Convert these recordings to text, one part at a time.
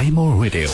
Simon Radio。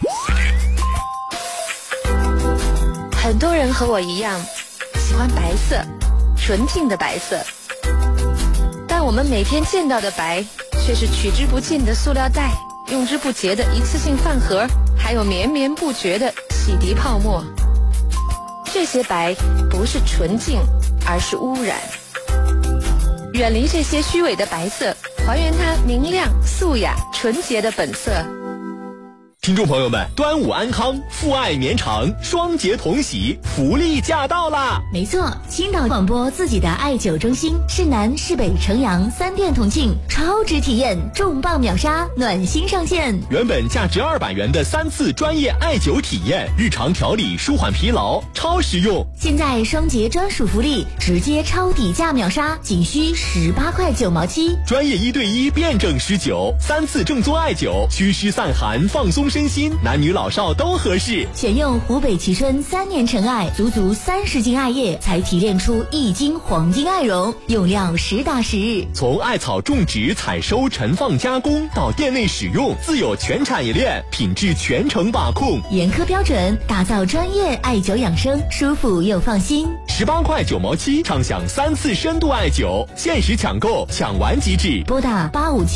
很多人和我一样，喜欢白色，纯净的白色。但我们每天见到的白，却是取之不尽的塑料袋，用之不竭的一次性饭盒，还有绵绵不绝的洗涤泡沫。这些白不是纯净，而是污染。远离这些虚伪的白色，还原它明亮、素雅、纯洁的本色。 听众朋友们，端午安康，父爱绵长，双节同喜，福利驾到啦！ 没错，青岛广播自己的艾灸中心，市南、市北、城阳3店同庆，超值体验，重磅秒杀，暖心上线。 原本价值200元的3次专业艾灸体验，日常调理舒缓疲劳，超实用。 现在双节专属福利，直接超底价秒杀，仅需18块9毛7。 专业1对1辩证施灸，3次正宗艾灸，祛湿散寒，放松身心，男女老少都合适。 选用湖北蕲春3年陈艾，足30斤艾叶才提炼出1斤黄金艾绒，用料实打实。 从艾草种植、采收、陈放、加工到店内使用，自有全产业链，品质全程把控， 严苛标准，打造专业艾灸养生，舒服又放心。 18块9毛7，畅享3次深度艾灸，限时抢购，抢完即止。 拨打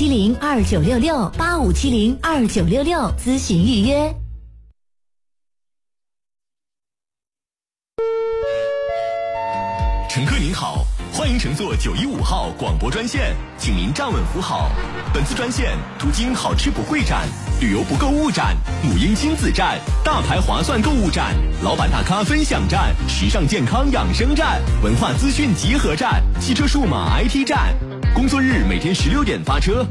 85702966，85702966咨询预约。 乘客您好，欢迎乘坐915号广播专线，请您站稳扶好。本次专线途经好吃不会展、旅游不购物展、母婴亲子站、大牌划算购物展、老板大咖分享站、时尚健康养生站、文化资讯集合站、汽车数码 IT 站。工作日每天16点发车。